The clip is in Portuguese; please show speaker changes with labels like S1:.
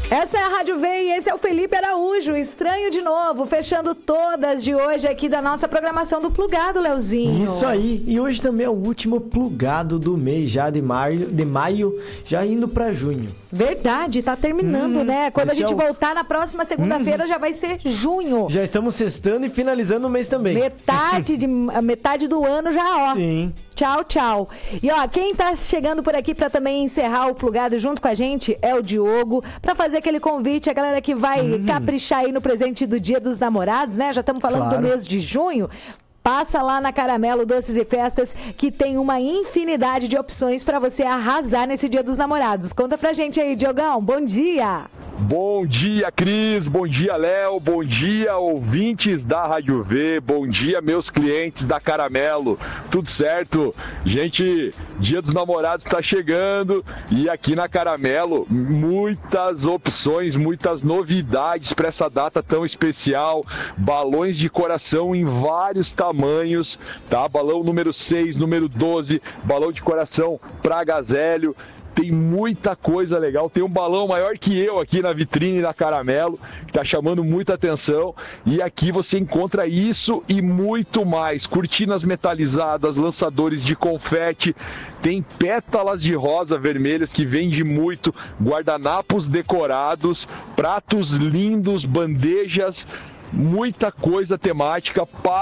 S1: Essa é a Rádio V e esse é o Felipe Araújo, estranho de novo, fechando todas de hoje aqui da nossa programação do Plugado, Leozinho.
S2: Isso aí, e hoje também é o último Plugado do mês, já de maio, já indo pra junho.
S1: Verdade, tá terminando, né? Quando a gente voltar na próxima segunda-feira já vai ser junho.
S2: Já estamos sextando e finalizando o mês também.
S1: Metade do ano já, ó.
S2: Sim.
S1: Tchau, tchau. E ó, quem tá chegando por aqui pra também encerrar o Plugado junto com a gente é o Diogo, pra fazer aquele convite, a galera que vai caprichar aí no presente do Dia dos Namorados, né? Já estamos falando do mês de junho. Passa lá na Caramelo Doces e Festas, que tem uma infinidade de opções para você arrasar nesse Dia dos Namorados. Conta pra gente aí, Diogão. Bom dia!
S3: Bom dia, Cris. Bom dia, Léo. Bom dia, ouvintes da Rádio V. Bom dia, meus clientes da Caramelo. Tudo certo? Gente, Dia dos Namorados está chegando e aqui na Caramelo, muitas opções, muitas novidades para essa data tão especial. Balões de coração em vários tamanhos, tá? Balão número 6, número 12, balão de coração para agasalho. Tem muita coisa legal, tem um balão maior que eu aqui na vitrine da Caramelo, que tá chamando muita atenção, e aqui você encontra isso e muito mais, cortinas metalizadas, lançadores de confete, tem pétalas de rosa vermelhas que vende muito, guardanapos decorados, pratos lindos, bandejas, muita coisa temática para